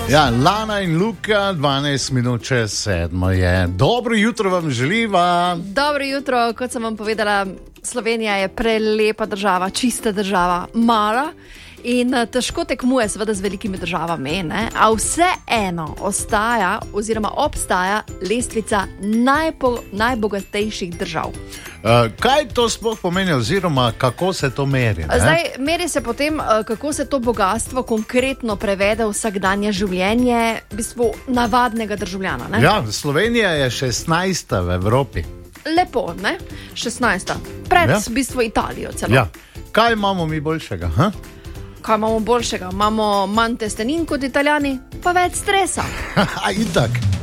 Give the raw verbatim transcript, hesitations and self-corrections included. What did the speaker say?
Ja, Lana in Luka, dvanajst minut čez sedmo je. Dobro jutro vam želiva. Dobro jutro, kot sem vam povedala, Slovenija je prelepa država, čista država, mala in težko tekmuje seveda z velikimi državami, ne? A vseeno ostaja oziroma obstaja lestvica najpo, najbogatejših držav. Uh, kaj to sploh pomeni oziroma kako se to meri? Ne? Zdaj, meri se potem, kako se to bogatstvo konkretno prevede v vsakdanje življenje v bistvu navadnega državljana. Ne? Ja, Slovenija je šestnajsta v Evropi. Lepo, ne? šestnajsta. Pred Ja. v bistvu Italijo celo. Ja. Kaj imamo mi boljšega? Ha? Kaj imamo boljšega? Imamo manj testenin kot Italijani, pa več stresa. Itak.